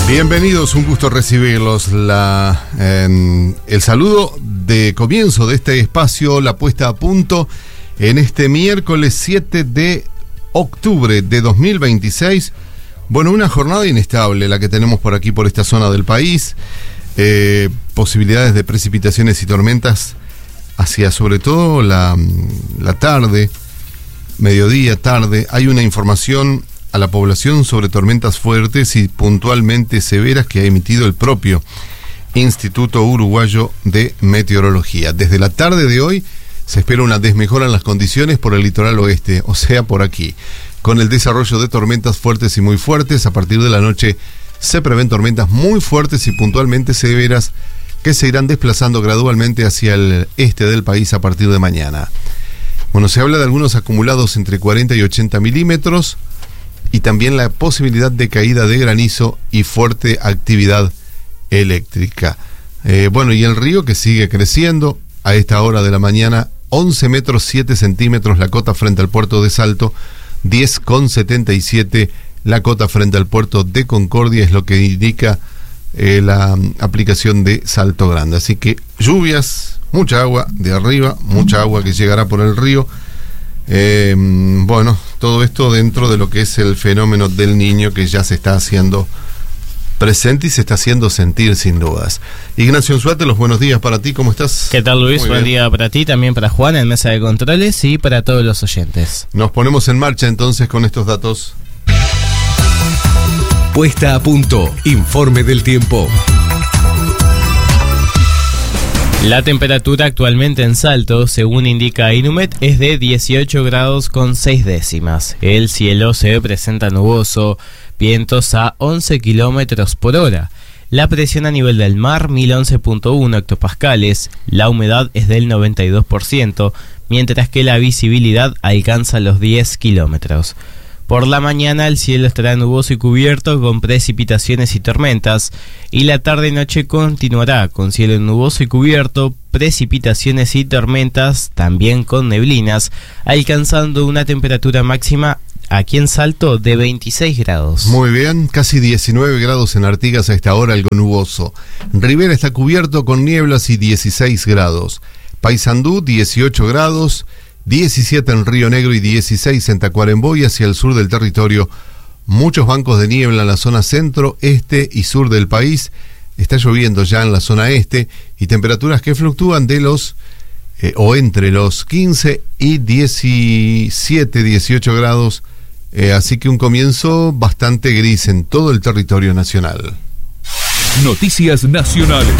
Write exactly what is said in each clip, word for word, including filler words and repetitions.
Bienvenidos, un gusto recibirlos. La, eh, el saludo de comienzo de este espacio, la puesta a punto en este miércoles siete de octubre de dos mil veintiséis. Bueno, una jornada inestable la que tenemos por aquí, por esta zona del país. Eh, posibilidades de precipitaciones y tormentas hacia sobre todo la, la tarde, mediodía, tarde. Hay una información a la población sobre tormentas fuertes y puntualmente severas que ha emitido el propio Instituto Uruguayo de Meteorología. Desde la tarde de hoy se espera una desmejora en las condiciones por el litoral oeste, o sea, por aquí, con el desarrollo de tormentas fuertes y muy fuertes. A partir de la noche se prevén tormentas muy fuertes y puntualmente severas que se irán desplazando gradualmente hacia el este del país a partir de mañana. Bueno, se habla de algunos acumulados entre cuarenta y ochenta milímetros, y también la posibilidad de caída de granizo y fuerte actividad eléctrica. Eh, bueno, y el río que sigue creciendo a esta hora de la mañana, once metros siete centímetros la cota frente al puerto de Salto, diez con setenta y siete la cota frente al puerto de Concordia, es lo que indica eh, la um, aplicación de Salto Grande. Así que lluvias, mucha agua de arriba, mucha agua que llegará por el río. Eh, bueno, todo esto dentro de lo que es el fenómeno del Niño, que ya se está haciendo presente y se está haciendo sentir sin dudas. Ignacio Unzuate, los buenos días para ti, ¿cómo estás? ¿Qué tal, Luis? Muy Buen bien. Día para ti, también para Juan en Mesa de Controles y para todos los oyentes. Nos ponemos en marcha entonces con estos datos. Puesta a punto, informe del tiempo. La temperatura actualmente en Salto, según indica Inumet, es de dieciocho grados con seis décimas. El cielo se presenta nuboso, vientos a once kilómetros por hora. La presión a nivel del mar, mil once punto uno hectopascales. La humedad es del noventa y dos por ciento, mientras que la visibilidad alcanza los diez kilómetros. Por la mañana el cielo estará nuboso y cubierto con precipitaciones y tormentas, y la tarde y noche continuará con cielo nuboso y cubierto, precipitaciones y tormentas, también con neblinas, alcanzando una temperatura máxima aquí en Salto de veintiséis grados. Muy bien, casi diecinueve grados en Artigas a esta hora, algo nuboso. Rivera está cubierto con nieblas y dieciséis grados. Paysandú, dieciocho grados. diecisiete en Río Negro y dieciséis en Tacuarembó, y hacia el sur del territorio muchos bancos de niebla en la zona centro, este y sur del país. Está lloviendo ya en la zona este y temperaturas que fluctúan de los eh, o entre los quince y diecisiete, dieciocho grados, eh, así que un comienzo bastante gris en todo el territorio nacional. Noticias nacionales.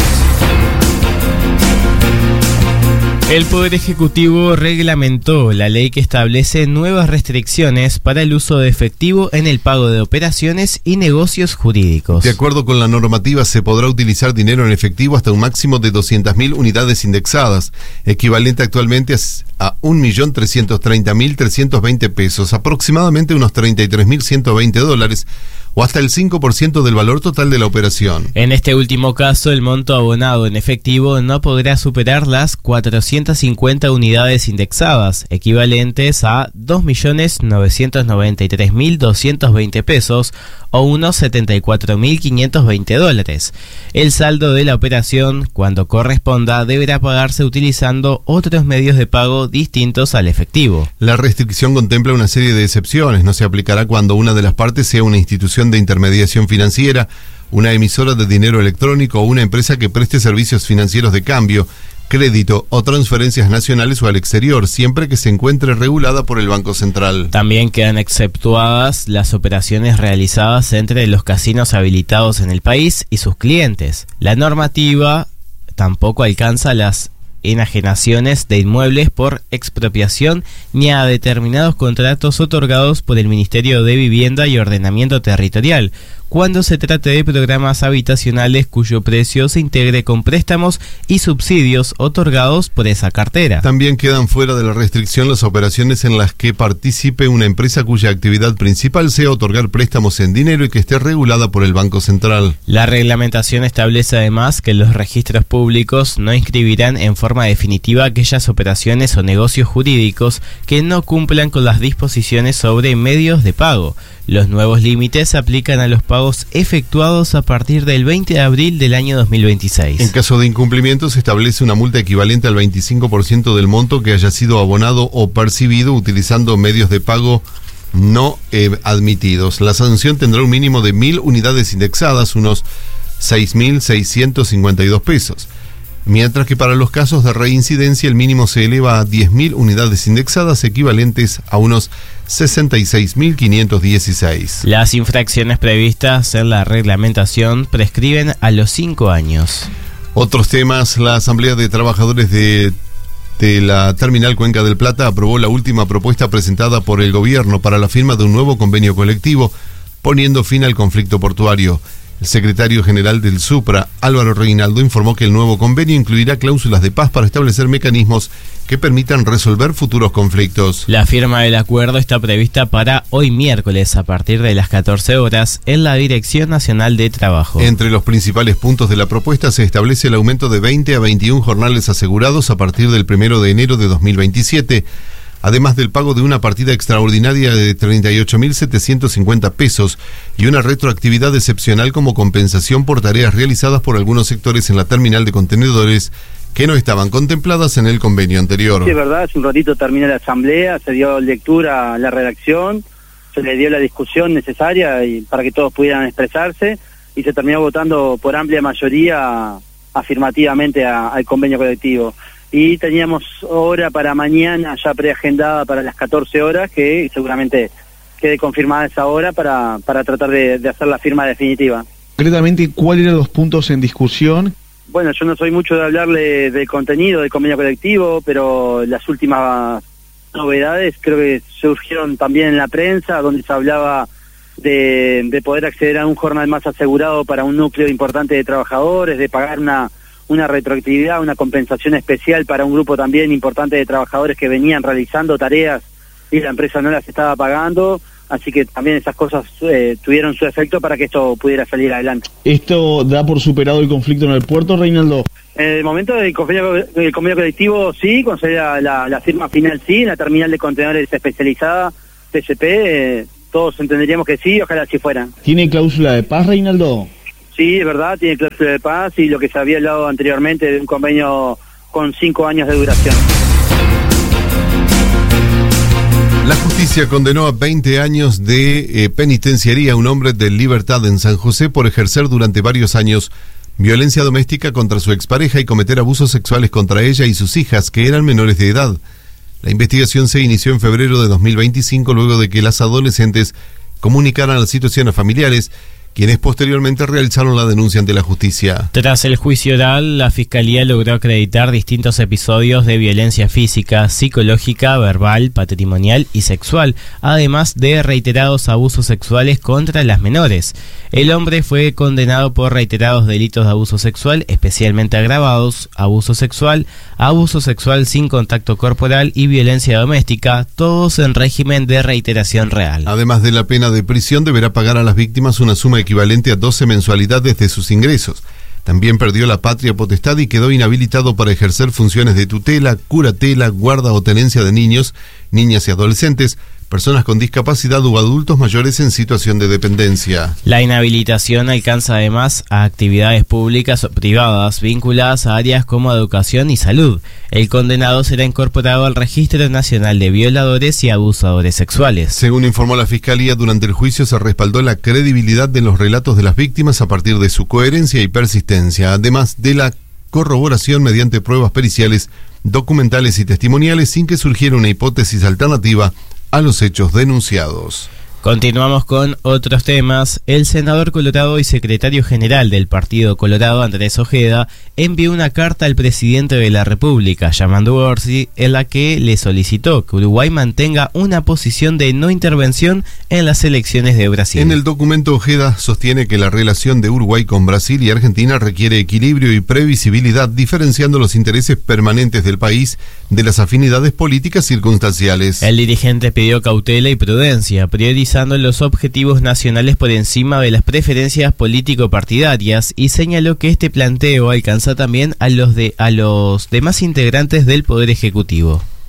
El Poder Ejecutivo reglamentó la ley que establece nuevas restricciones para el uso de efectivo en el pago de operaciones y negocios jurídicos. De acuerdo con la normativa, se podrá utilizar dinero en efectivo hasta un máximo de doscientas mil unidades indexadas, equivalente actualmente a un millón trescientos treinta mil trescientos veinte pesos, aproximadamente unos treinta y tres mil ciento veinte dólares, o hasta el cinco por ciento del valor total de la operación. En este último caso, el monto abonado en efectivo no podrá superar las cuatrocientas cincuenta unidades indexadas, equivalentes a dos millones novecientos noventa y tres mil doscientos veinte pesos, o unos setenta y cuatro mil quinientos veinte dólares. El saldo de la operación, cuando corresponda, deberá pagarse utilizando otros medios de pago distintos al efectivo. La restricción contempla una serie de excepciones. No se aplicará cuando una de las partes sea una institución de intermediación financiera, una emisora de dinero electrónico o una empresa que preste servicios financieros de cambio, crédito o transferencias nacionales o al exterior, siempre que se encuentre regulada por el Banco Central. También quedan exceptuadas las operaciones realizadas entre los casinos habilitados en el país y sus clientes. La normativa tampoco alcanza las enajenaciones de inmuebles por expropiación ni a determinados contratos otorgados por el Ministerio de Vivienda y Ordenamiento Territorial, cuando se trate de programas habitacionales cuyo precio se integre con préstamos y subsidios otorgados por esa cartera. También quedan fuera de la restricción las operaciones en las que participe una empresa cuya actividad principal sea otorgar préstamos en dinero y que esté regulada por el Banco Central. La reglamentación establece además que los registros públicos no inscribirán en forma definitiva aquellas operaciones o negocios jurídicos que no cumplan con las disposiciones sobre medios de pago. Los nuevos límites se aplican a los pagos pagos efectuados a partir del veinte de abril del año dos mil veintiséis. En caso de incumplimiento, se establece una multa equivalente al veinticinco por ciento del monto que haya sido abonado o percibido utilizando medios de pago no eh, admitidos. La sanción tendrá un mínimo de mil unidades indexadas, unos seis mil seiscientos cincuenta y dos pesos. Mientras que para los casos de reincidencia el mínimo se eleva a diez mil unidades indexadas, equivalentes a unos sesenta y seis mil quinientos dieciséis. Las infracciones previstas en la reglamentación prescriben a los cinco años. Otros temas: la Asamblea de Trabajadores de, de la Terminal Cuenca del Plata aprobó la última propuesta presentada por el gobierno para la firma de un nuevo convenio colectivo, poniendo fin al conflicto portuario. El secretario general del Supra, Álvaro Reinaldo, informó que el nuevo convenio incluirá cláusulas de paz para establecer mecanismos que permitan resolver futuros conflictos. La firma del acuerdo está prevista para hoy miércoles a partir de las catorce horas en la Dirección Nacional de Trabajo. Entre los principales puntos de la propuesta se establece el aumento de veinte a veintiún jornales asegurados a partir del primero de enero de dos mil veintisiete, además del pago de una partida extraordinaria de treinta y ocho mil setecientos cincuenta pesos y una retroactividad excepcional como compensación por tareas realizadas por algunos sectores en la terminal de contenedores que no estaban contempladas en el convenio anterior. Sí, es verdad, hace un ratito terminó la asamblea, se dio lectura a la redacción, se le dio la discusión necesaria y para que todos pudieran expresarse y se terminó votando por amplia mayoría afirmativamente a, al convenio colectivo. Y teníamos hora para mañana ya preagendada para las catorce horas, que seguramente quede confirmada esa hora para, para tratar de, de hacer la firma definitiva. Concretamente, ¿cuáles eran los puntos en discusión? Bueno, yo no soy mucho de hablarle del contenido del convenio colectivo, pero las últimas novedades creo que surgieron también en la prensa, donde se hablaba de, de poder acceder a un jornal más asegurado para un núcleo importante de trabajadores, de pagar una una retroactividad, una compensación especial para un grupo también importante de trabajadores que venían realizando tareas y la empresa no las estaba pagando, así que también esas cosas eh, tuvieron su efecto para que esto pudiera salir adelante. ¿Esto da por superado el conflicto en el puerto, Reinaldo? En el momento del convenio, del convenio colectivo sí, con la, la, la firma final sí, en la terminal de contenedores especializada, T C P, eh, todos entenderíamos que sí, ojalá así fuera. ¿Tiene cláusula de paz, Reinaldo? Sí, es verdad, tiene cláusula de paz y lo que se había hablado anteriormente de un convenio con cinco años de duración. La justicia condenó a veinte años de eh, penitenciaría a un hombre de Libertad en San José por ejercer durante varios años violencia doméstica contra su expareja y cometer abusos sexuales contra ella y sus hijas, que eran menores de edad. La investigación se inició en febrero de dos mil veinticinco luego de que las adolescentes comunicaran la situación a familiares, quienes posteriormente realizaron la denuncia ante la justicia. Tras el juicio oral, la Fiscalía logró acreditar distintos episodios de violencia física, psicológica, verbal, patrimonial y sexual, además de reiterados abusos sexuales contra las menores. El hombre fue condenado por reiterados delitos de abuso sexual, especialmente agravados, abuso sexual, abuso sexual sin contacto corporal y violencia doméstica, todos en régimen de reiteración real. Además de la pena de prisión, deberá pagar a las víctimas una suma equivalente a doce mensualidades de sus ingresos. También perdió la patria potestad y quedó inhabilitado para ejercer funciones de tutela, curatela, guarda o tenencia de niños, niñas y adolescentes, personas con discapacidad o adultos mayores en situación de dependencia. La inhabilitación alcanza además a actividades públicas o privadas vinculadas a áreas como educación y salud. El condenado será incorporado al Registro Nacional de Violadores y Abusadores Sexuales. Según informó la Fiscalía, durante el juicio se respaldó la credibilidad de los relatos de las víctimas a partir de su coherencia y persistencia, además de la corroboración mediante pruebas periciales, documentales y testimoniales, sin que surgiera una hipótesis alternativa a los hechos denunciados. Continuamos con otros temas. El senador colorado y secretario general del Partido Colorado, Andrés Ojeda, envió una carta al presidente de la República, Yamandu Orsi, en la que le solicitó que Uruguay mantenga una posición de no intervención en las elecciones de Brasil. En el documento, Ojeda sostiene que la relación de Uruguay con Brasil y Argentina requiere equilibrio y previsibilidad, diferenciando los intereses permanentes del país de las afinidades políticas circunstanciales. El dirigente pidió cautela y prudencia, priorizando los objetivos nacionales por encima de las preferencias político-partidarias, y señaló que este planteo alcanza también a los de a los demás integrantes del Poder Ejecutivo.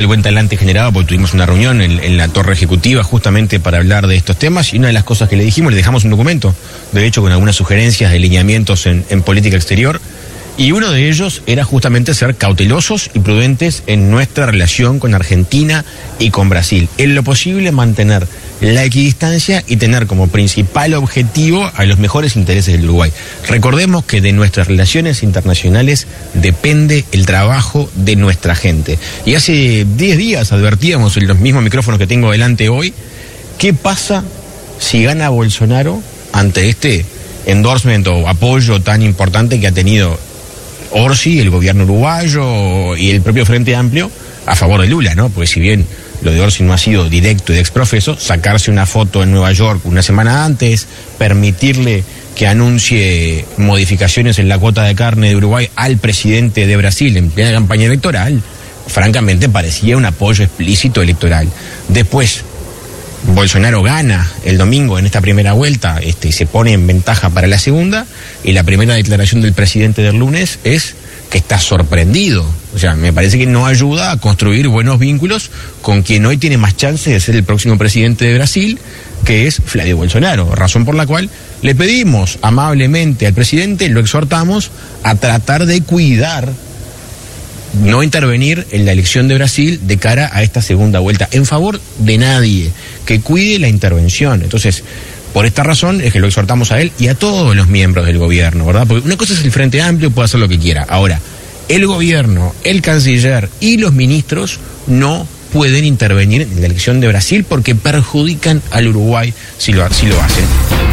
El buen talante generado, porque tuvimos una reunión en, en la torre ejecutiva justamente para hablar de estos temas, y una de las cosas que le dijimos, le dejamos un documento, de hecho con algunas sugerencias de lineamientos en, en política exterior, y uno de ellos era justamente ser cautelosos y prudentes en nuestra relación con Argentina y con Brasil. En lo posible mantener la equidistancia y tener como principal objetivo a los mejores intereses del Uruguay. Recordemos que de nuestras relaciones internacionales depende el trabajo de nuestra gente. Y hace diez días advertíamos en los mismos micrófonos que tengo delante hoy, ¿qué pasa si gana Bolsonaro ante este endorsement o apoyo tan importante que ha tenido Orsi, el gobierno uruguayo y el propio Frente Amplio a favor de Lula, ¿no? Porque si bien lo de Orsi no ha sido directo y de exprofeso, sacarse una foto en Nueva York una semana antes, permitirle que anuncie modificaciones en la cuota de carne de Uruguay al presidente de Brasil en plena campaña electoral, francamente parecía un apoyo explícito electoral. Después, Bolsonaro gana el domingo en esta primera vuelta, este, y se pone en ventaja para la segunda, y la primera declaración del presidente del lunes es que está sorprendido. O sea, me parece que no ayuda a construir buenos vínculos con quien hoy tiene más chances de ser el próximo presidente de Brasil, que es Flavio Bolsonaro, razón por la cual le pedimos amablemente al presidente, lo exhortamos a tratar de cuidar, no intervenir en la elección de Brasil de cara a esta segunda vuelta, en favor de nadie, que cuide la intervención. Entonces, por esta razón es que lo exhortamos a él y a todos los miembros del gobierno, ¿verdad? Porque una cosa es el Frente Amplio, puede hacer lo que quiera. Ahora, el gobierno, el canciller y los ministros no pueden intervenir en la elección de Brasil porque perjudican al Uruguay si lo, si lo hacen.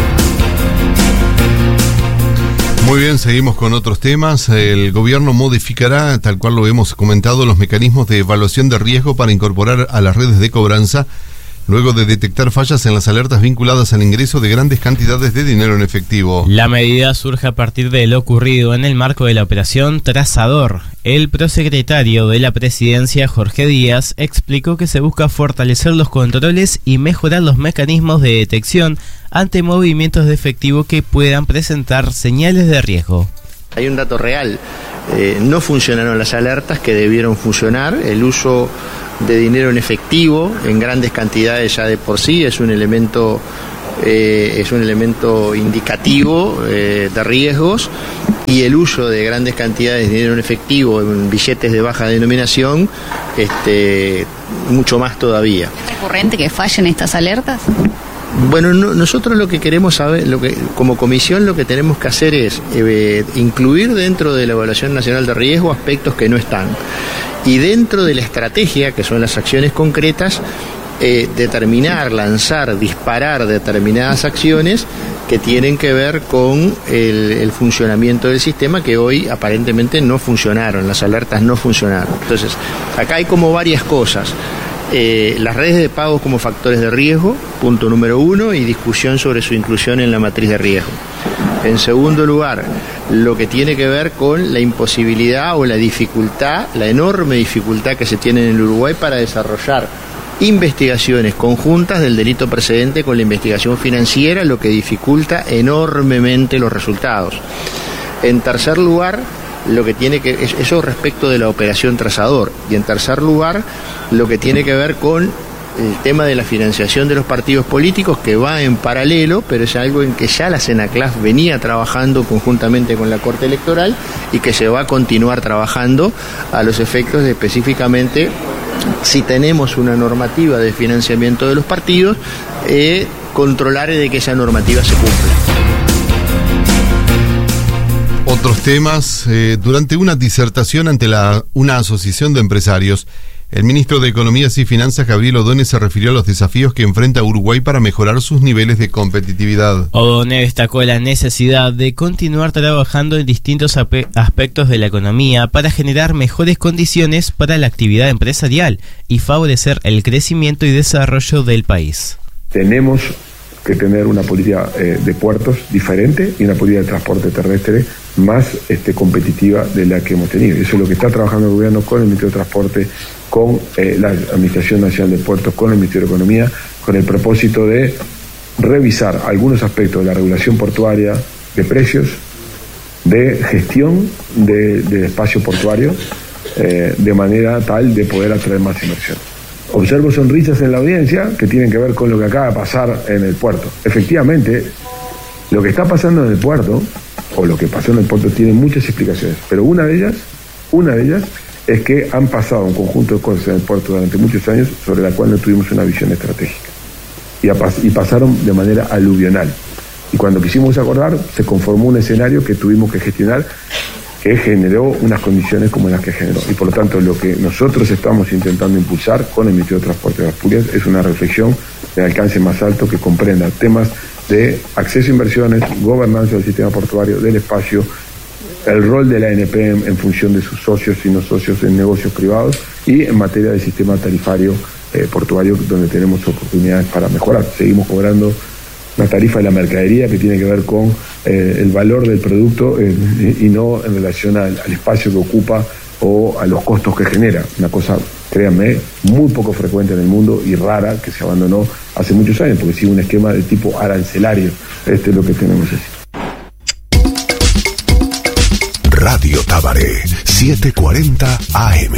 Muy bien, seguimos con otros temas. El gobierno modificará, tal cual lo hemos comentado, los mecanismos de evaluación de riesgo para incorporar a las redes de cobranza, luego de detectar fallas en las alertas vinculadas al ingreso de grandes cantidades de dinero en efectivo. La medida surge a partir de lo ocurrido en el marco de la operación Trazador. El prosecretario de la Presidencia, Jorge Díaz, explicó que se busca fortalecer los controles y mejorar los mecanismos de detección ante movimientos de efectivo que puedan presentar señales de riesgo. Hay un dato real, eh, no funcionaron las alertas que debieron funcionar, el uso de dinero en efectivo en grandes cantidades ya de por sí es un elemento eh, es un elemento indicativo eh, de riesgos, y el uso de grandes cantidades de dinero en efectivo en billetes de baja denominación este, mucho más todavía. ¿Es recurrente que fallen estas alertas? Bueno, no, nosotros lo que queremos saber, lo que como comisión lo que tenemos que hacer es eh, incluir dentro de la Evaluación Nacional de Riesgo aspectos que no están. Y dentro de la estrategia, que son las acciones concretas, eh, determinar, lanzar, disparar determinadas acciones que tienen que ver con el, el funcionamiento del sistema, que hoy aparentemente no funcionaron, las alertas no funcionaron. Entonces, acá hay como varias cosas. Eh, las redes de pago como factores de riesgo, punto número uno, y discusión sobre su inclusión en la matriz de riesgo. En segundo lugar, lo que tiene que ver con la imposibilidad o la dificultad, la enorme dificultad que se tiene en el Uruguay para desarrollar investigaciones conjuntas del delito precedente con la investigación financiera, lo que dificulta enormemente los resultados. En tercer lugar, lo que tiene que eso respecto de la operación Trazador, y en tercer lugar lo que tiene que ver con el tema de la financiación de los partidos políticos, que va en paralelo, pero es algo en que ya la CENACLAF venía trabajando conjuntamente con la Corte Electoral y que se va a continuar trabajando a los efectos de específicamente, si tenemos una normativa de financiamiento de los partidos, eh, controlar de que esa normativa se cumpla. Otros temas, eh, durante una disertación ante la, una asociación de empresarios, el ministro de Economía y Finanzas, Gabriel Ordóñez, se refirió a los desafíos que enfrenta Uruguay para mejorar sus niveles de competitividad. Ordóñez destacó la necesidad de continuar trabajando en distintos aspectos de la economía para generar mejores condiciones para la actividad empresarial y favorecer el crecimiento y desarrollo del país. Tenemos que tener una política eh, de puertos diferente y una política de transporte terrestre más este, competitiva de la que hemos tenido. Eso es lo que está trabajando el gobierno con el Ministerio de Transporte, con eh, la Administración Nacional de Puertos, con el Ministerio de Economía, con el propósito de revisar algunos aspectos de la regulación portuaria, de precios, de gestión de, de espacio portuario, eh, de manera tal de poder atraer más inversión. Observo sonrisas en la audiencia que tienen que ver con lo que acaba de pasar en el puerto. Efectivamente, lo que está pasando en el puerto, o lo que pasó en el puerto, tiene muchas explicaciones, pero una de ellas, una de ellas es que han pasado un conjunto de cosas en el puerto durante muchos años sobre la cual no tuvimos una visión estratégica. Y, y pasaron de manera aluvional. Y cuando quisimos acordar, se conformó un escenario que tuvimos que gestionar, que generó unas condiciones como las que generó. Y por lo tanto, lo que nosotros estamos intentando impulsar con el Ministerio de Transporte de Asturias es una reflexión de alcance más alto que comprenda temas de acceso a inversiones, gobernanza del sistema portuario, del espacio, el rol de la A N P en, en función de sus socios y no socios en negocios privados, y en materia del sistema tarifario eh, portuario, donde tenemos oportunidades para mejorar. Seguimos cobrando una tarifa de la mercadería que tiene que ver con eh, el valor del producto eh, y no en relación al, al espacio que ocupa o a los costos que genera. Una cosa, créanme, muy poco frecuente en el mundo y rara, que se abandonó hace muchos años, porque sigue un esquema de tipo arancelario. Este es lo que tenemos así. Radio Tabaré, setecientos cuarenta A M.